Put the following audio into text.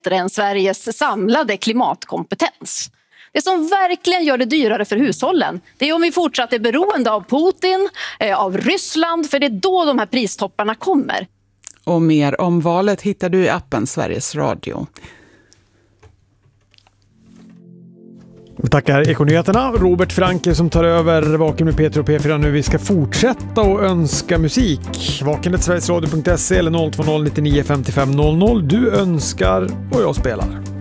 bättre än Sveriges samlade klimatkompetens. Det som verkligen gör det dyrare för hushållen, det är om vi fortsatt är beroende av Putin, av Ryssland, för det är då de här pristopparna kommer. Och mer om valet hittar du i appen Sveriges Radio. Vi tackar Ekonyheterna, Robert Franke som tar över Vaken med Peter och P4 nu. Vi ska fortsätta och önska musik. Vaken@sverigesradio.se eller 020 99 55 00. Du önskar och jag spelar.